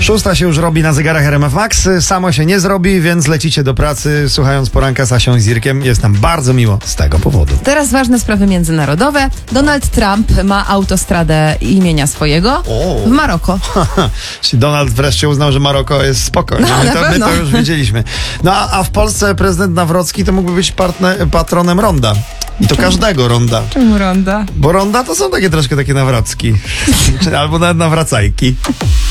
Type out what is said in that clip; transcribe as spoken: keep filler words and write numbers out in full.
Szósta się już robi na zegarach R M F Max. Samo się nie zrobi, więc lecicie do pracy słuchając poranka z Asią i z Irkiem. Jest nam bardzo miło z tego powodu. Teraz ważne sprawy międzynarodowe. Donald Trump ma autostradę imienia swojego O. w Maroko. Czyli Donald wreszcie uznał, że Maroko jest spoko. No, my, na to, my pewno. to już wiedzieliśmy. No a, a w Polsce prezydent Nawrocki to mógłby być partner, patronem ronda. I to każdego ronda. Czemu ronda? Bo ronda to są takie troszkę takie nawrocki. Albo nawet nawracajki.